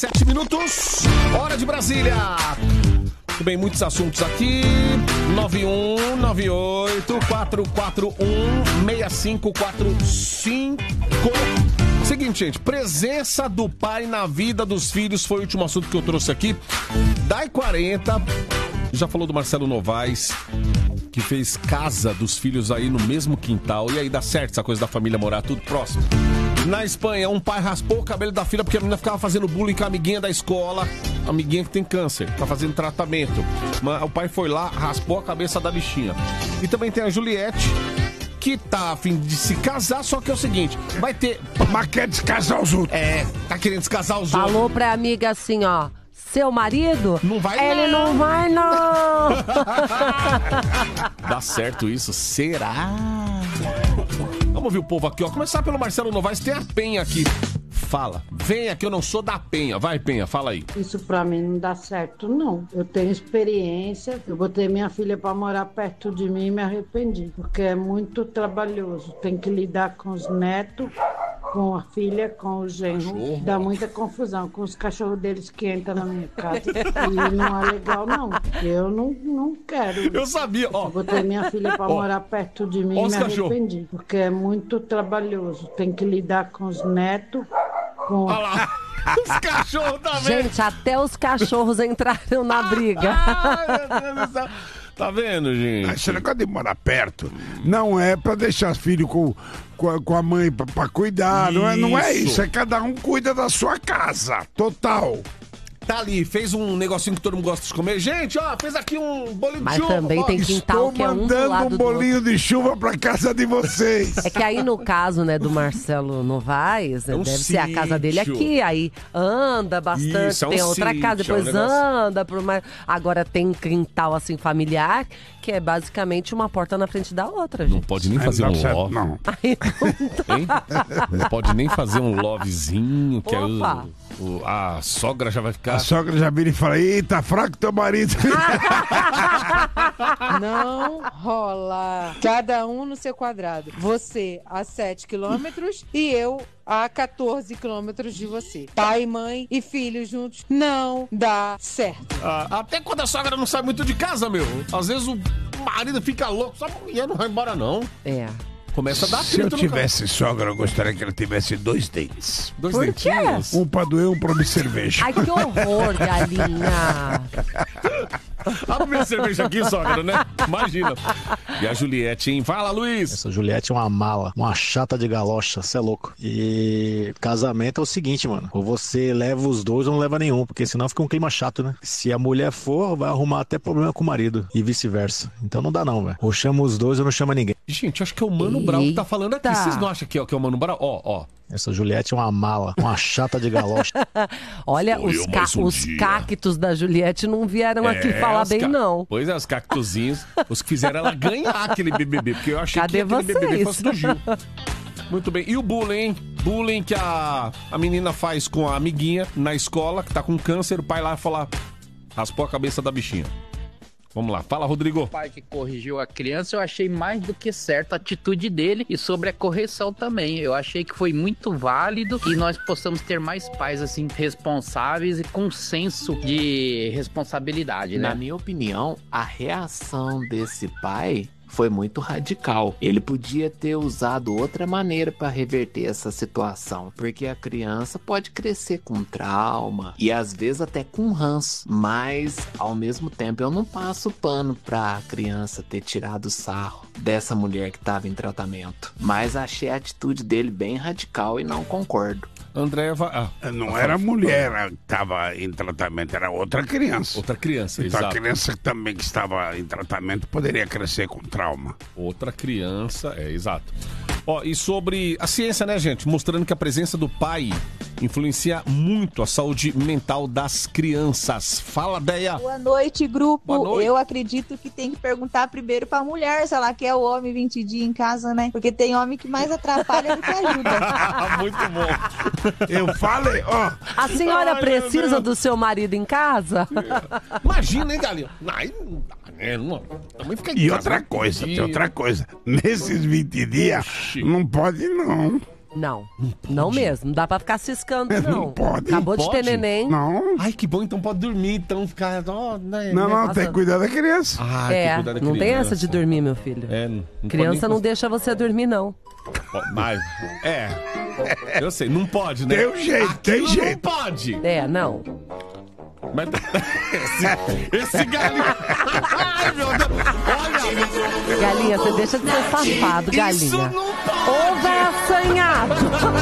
7 minutos, hora de Brasília. Muito bem, muitos assuntos aqui. 9198-441-6545. Seguinte, gente, presença do pai na vida dos filhos foi o último assunto que eu trouxe aqui. Dai 40, já falou do Marcelo Novaes, que fez casa dos filhos aí no mesmo quintal. E aí dá certo essa coisa da família morar tudo próximo. Na Espanha, um pai raspou o cabelo da filha porque a menina ficava fazendo bullying com a amiguinha da escola. Amiguinha que tem câncer, tá fazendo tratamento. Mas o pai foi lá, raspou a cabeça da bichinha. E também tem a Juliette, que tá a fim de se casar, só que é o seguinte, vai ter... Mas quer descasar os outros. Tá querendo descasar os outros. Falou pra amiga assim, ó, seu marido? Não vai não. Ele não vai não. Dá certo isso? Será? Vamos ouvir o povo aqui, ó. Começar pelo Marcelo Novaes, tem a Penha aqui. Fala, venha que eu não sou da Penha. Vai, Penha, fala aí. Isso pra mim não dá certo, não. Eu tenho experiência, eu botei minha filha pra morar perto de mim e me arrependi, porque é muito trabalhoso. Tem que lidar com os netos, com a filha, com o genro. Dá muita confusão com os cachorros deles que entram na minha casa. E não é legal, não. Eu não quero. Eu sabia, ó. Eu botei minha filha pra morar perto de mim e me arrependi, porque é muito trabalhoso. Tem que lidar com os netos, com... Olha lá. Os cachorros também. Gente, até os cachorros entraram na briga. Ai, meu Deus do céu. Tá vendo, gente? Esse negócio de morar perto não é pra deixar filho com a mãe pra cuidar. Não é isso. É cada um cuida da sua casa. Total. Tá ali, fez um negocinho que todo mundo gosta de comer. Gente, ó, fez aqui um bolinho de chuva. Mas também tem quintal que é um do lado do outro. Estou mandando um bolinho de chuva pra casa de vocês. É que aí no caso, né, do Marcelo Novaes, né, deve ser a casa dele aqui, aí anda bastante, Isso, tem outra casa, depois anda por mais... Agora tem quintal assim familiar, que é basicamente uma porta na frente da outra, gente. Não pode nem fazer um love. Não. Aí não dá. Não pode nem fazer um lovezinho, que aí Opa. a sogra já vai ficar... A sogra já vira e fala, eita, fraco teu marido. Não rola. Cada um no seu quadrado. Você a 7 quilômetros e eu a 14 quilômetros de você. Pai, mãe e filho juntos não dá certo. Até quando a sogra não sai muito de casa, meu. Às vezes o marido fica louco, só a mulher não vai embora, não. É. Começa a dar Se eu atrito no tivesse sogra, eu gostaria que ela tivesse 2 dentes. Dois Por quê? dentinhos. Um pra doer, um pra me cerveja. Ai, que horror, galinha. Abre minha cerveja aqui, sogra, né? Imagina. E a Juliette, hein? Fala, Luiz. Essa Juliette é uma mala, uma chata de galocha, cê é louco. E casamento é o seguinte, mano. Ou você leva os dois ou não leva nenhum, porque senão fica um clima chato, né? Se a mulher for, vai arrumar até problema com o marido e vice-versa. Então não dá não, velho. Ou chama os dois ou não chama ninguém. Gente, acho que é o Mano Brown que tá falando aqui. Vocês não acham que é o Mano Brown? Ó. Essa Juliette é uma mala, uma chata de galocha. Olha, os cactos da Juliette não vieram aqui falar bem, não. Pois é, os cactuzinhos, os que fizeram ela ganhar aquele BBB, porque eu achei Cadê que aquele vocês? BBB fosse do Gil. Muito bem. E o bullying, hein? Bullying que a menina faz com a amiguinha na escola, que tá com câncer, o pai lá fala, raspou a cabeça da bichinha. Vamos lá, fala, Rodrigo. O pai que corrigiu a criança, eu achei mais do que certa a atitude dele e sobre a correção também. Eu achei que foi muito válido e nós possamos ter mais pais, assim, responsáveis e com senso de responsabilidade, né? Na minha opinião, a reação desse pai foi muito radical. Ele podia ter usado outra maneira para reverter essa situação, porque a criança pode crescer com trauma e às vezes até com ranço, mas ao mesmo tempo eu não passo pano pra criança ter tirado sarro dessa mulher que estava em tratamento, mas achei a atitude dele bem radical e não concordo. André Não era a mulher que estava em tratamento, era outra criança. Outra criança, então, exato. a criança também que estava em tratamento poderia crescer com trauma. Outra criança, exato. Ó, e sobre a ciência, né, gente? Mostrando que a presença do pai influencia muito a saúde mental das crianças. Fala, Deia. Boa noite, grupo. Boa noite. Eu acredito que tem que perguntar primeiro pra mulher se ela quer o homem 20 dias em casa, né? Porque tem homem que mais atrapalha do que ajuda. Muito bom. Eu falei, ó. A senhora precisa do seu marido em casa? Imagina, hein, galinha? Aí não dá, né? Também fica em E casa outra um coisa, dia. tem outra coisa. Nesses 20 dias, Oxi. não pode não. Não mesmo. Não dá pra ficar ciscando, não. Não pode. Acabou Não de ter pode? neném. Não. Ai, que bom, então pode dormir, então ficar... Não, tem que cuidar da criança. Ah, tem que cuidar da não tem criança. essa de dormir, meu filho. Não Criança pode não deixa você dormir, não. Mas, eu sei, não pode, né? Tem um jeito, tem Aquilo jeito. não pode. Não. Mas esse galinha... Ai, meu Deus. Olha... Galinha, você deixa de ser safado, galinha. Isso não pode. Ô, véio assanhado.